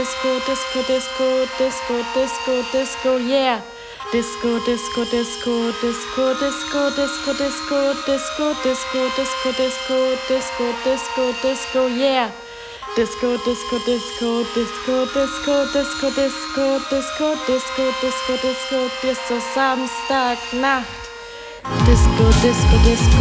Disco, disco, disco, disco, disco, disco, yeah. Disco, disco, disco, disco, disco, disco, disco, disco, disco, disco, disco, disco, disco, disco, yeah. Disco, disco, disco, disco, disco, disco, disco, disco, disco, disco, disco, bis zur Samstagnacht. Disco, disco, disco.